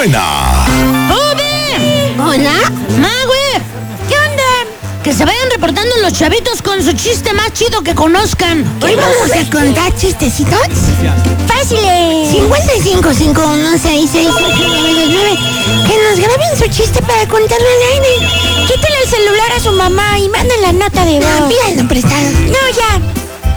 buena. Hola. Güey. ¿Qué onda? Que se vayan reportando los chavitos con su chiste más chido que conozcan. Hoy vamos a contar chistecitos. Fáciles. 55 51 66 999. Que nos graben su chiste para contarlo al aire. Quítale el celular a su mamá y manden la nota de voz. No, pídanlo prestado. No, ya.